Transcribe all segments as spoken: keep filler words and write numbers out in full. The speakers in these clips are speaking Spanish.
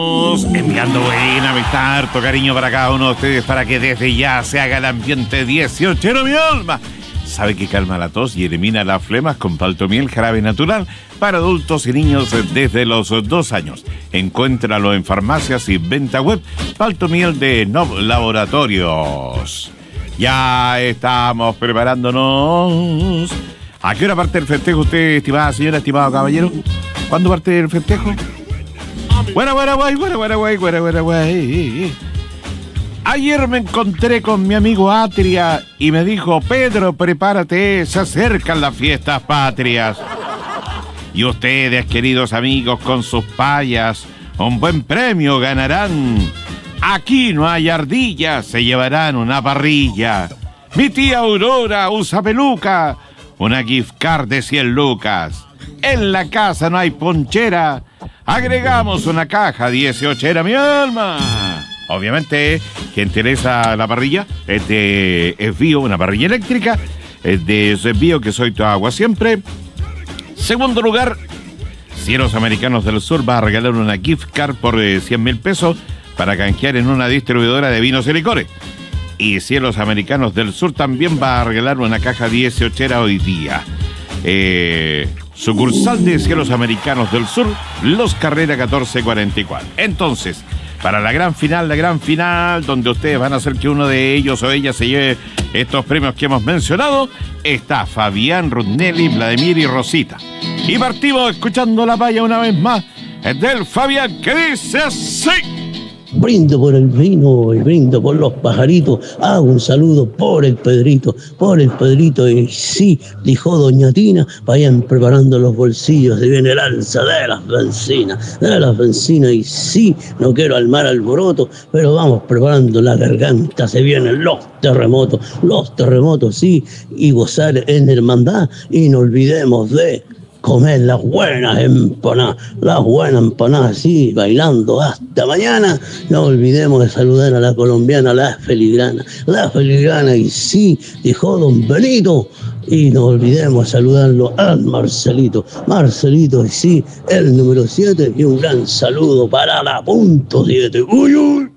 Enviando buena amistad, harto cariño para cada uno de ustedes para que desde ya se haga el ambiente dieciochero, mi alma. ¿Sabe que calma la tos y elimina las flemas con Paltomiel jarabe natural para adultos y niños desde los dos años? Encuéntralo en farmacias y venta web. Paltomiel de Nov Laboratorios. Ya estamos preparándonos. ¿A qué hora parte el festejo usted, estimada señora, estimado caballero? ¿Cuándo parte el festejo? Buena, buena, guay, buena, buena, guay, buena, buena, guay. Ayer me encontré con mi amigo Atria y me dijo: Pedro, prepárate, se acercan las fiestas patrias. Y ustedes, queridos amigos, con sus payas, un buen premio ganarán. Aquí no hay ardillas, se llevarán una parrilla. Mi tía Aurora usa peluca, una gift card de cien lucas. En la casa no hay ponchera, agregamos una caja dieciochera, mi alma. Obviamente, quien interesa la parrilla es de Esbío, una parrilla eléctrica, es de Esbío, que soy tu agua siempre. Segundo lugar, Cielos Americanos del Sur va a regalar una gift card por cien mil pesos para canjear en una distribuidora de vinos y licores. Y Cielos Americanos del Sur también va a regalar una caja dieciochera hoy día. Eh... Sucursal de Cielos Americanos del Sur, Los Carrera catorce cuarenta y cuatro. Entonces, para la gran final, la gran final, donde ustedes van a hacer que uno de ellos o ella se lleve estos premios que hemos mencionado, está Fabián, Rudnelli, Vladimir y Rosita. Y partimos escuchando la paya una vez más del Fabián, que dice así. Brindo por el vino y brindo por los pajaritos. Hago un saludo por el Pedrito, por el Pedrito. Y sí, dijo doña Tina, vayan preparando los bolsillos. Se viene el alza de las bencinas, de las bencinas. Y sí, no quiero armar alboroto, pero vamos preparando la garganta. Se vienen los terremotos, los terremotos, sí. Y gozar en hermandad. Y no olvidemos de comer las buenas empanadas, las buenas empanadas, sí, bailando hasta mañana. No olvidemos de saludar a la colombiana, la filigrana, la filigrana, y sí, dijo don Benito. Y no olvidemos saludarlo al Marcelito, Marcelito, y sí, el número siete, y un gran saludo para la punto siete. Uy, uy.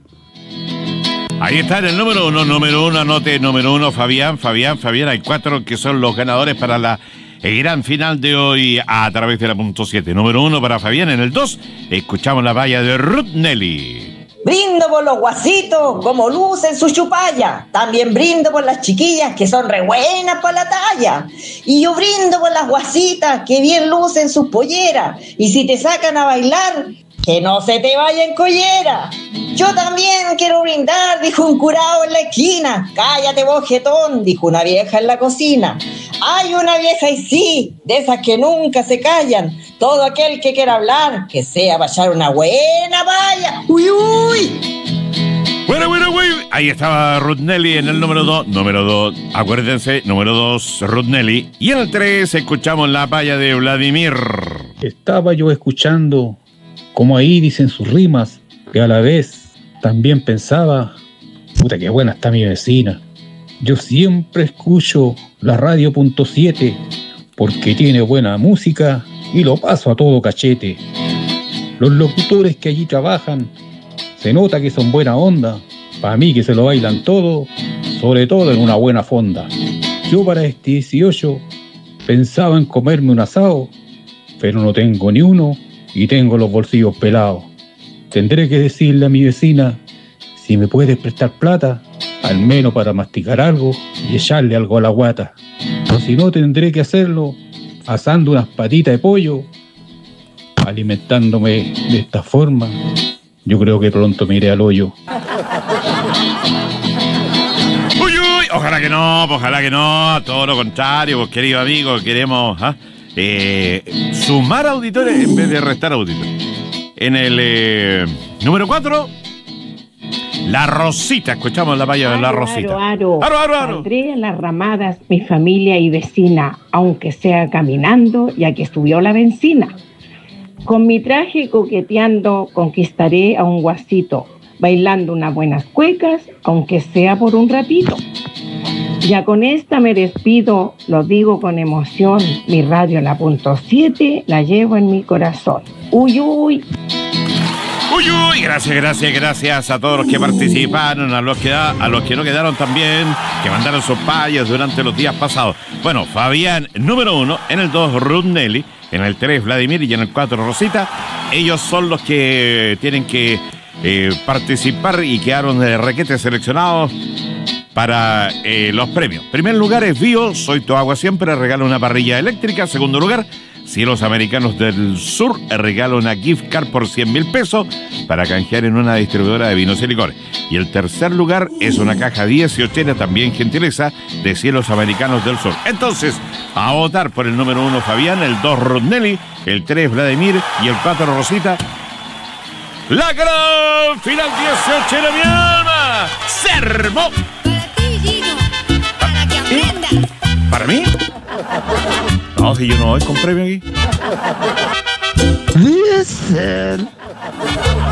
Ahí está en el número uno, número uno, anote número uno, Fabián, Fabián, Fabián, hay cuatro que son los ganadores para la el gran final de hoy a través de la punto siete. Número uno para Fabián. En el dos, escuchamos la valla de Rudnelli. Brindo por los guasitos, como lucen su chupalla. También brindo por las chiquillas, que son re buenas para la talla. Y yo brindo por las guasitas, que bien lucen sus polleras. Y si te sacan a bailar, que no se te vaya en collera. Yo también quiero brindar, dijo un curado en la esquina. Cállate vos, jetón, dijo una vieja en la cocina. Hay una vieja y sí, de esas que nunca se callan. Todo aquel que quiera hablar, que sea para echar una buena valla. ¡Uy, uy! Bueno, bueno, güey. Ahí estaba Rudnelli en el número dos. Número dos, acuérdense, número dos, Rudnelli. Y en el tres escuchamos la valla de Vladimir. Estaba yo escuchando como ahí dicen sus rimas, que a la vez también pensaba, puta, qué buena está mi vecina. Yo siempre escucho la radio punto siete porque tiene buena música y lo paso a todo cachete. Los locutores que allí trabajan se nota que son buena onda, para mí que se lo bailan todo, sobre todo en una buena fonda. Yo para este dieciocho pensaba en comerme un asado, pero no tengo ni uno y tengo los bolsillos pelados. Tendré que decirle a mi vecina si me puede prestar plata, al menos para masticar algo y echarle algo a la guata. O si no, tendré que hacerlo asando unas patitas de pollo, alimentándome de esta forma. Yo creo que pronto me iré al hoyo. Uy, uy, ojalá que no, ojalá que no, todo lo contrario, pues, querido amigo, queremos ¿ah? eh, sumar auditores en vez de restar auditores. En el eh, número cuatro, La Rosita. Escuchamos la valla de La Rosita. Aro, aro, aro, aro, aro. Saldré en las ramadas, mi familia y vecina, aunque sea caminando, ya que subió la benzina. Con mi traje coqueteando, conquistaré a un guasito, bailando unas buenas cuecas, aunque sea por un ratito. Ya con esta me despido, lo digo con emoción, mi radio la punto siete la llevo en mi corazón. Uy, uy. Uy, uy, gracias, gracias, gracias a todos los que participaron, a los que, a los que no quedaron también, que mandaron sus payas durante los días pasados. Bueno, Fabián, número uno, en el dos, Ruth Nelly, en el tres, Vladimir y en el cuatro, Rosita. Ellos son los que tienen que eh, participar y quedaron de requete seleccionados para eh, los premios. Primer lugar es Bio, Soy tu agua siempre, regala una parrilla eléctrica. Segundo lugar, Cielos Americanos del Sur, regala una gift card por cien mil pesos para canjear en una distribuidora de vinos y licores. Y el tercer lugar es una caja dieciochera, también gentileza, de Cielos Americanos del Sur. Entonces, a votar por el número uno Fabián, el dos Rodnelli, el tres Vladimir y el cuatro Rosita. La gran final dieciochera, mi alma, se armó. Para ti, Gino, para que aprendas. ¿Para mí? No, si yo no voy con premio aquí. Debe ser.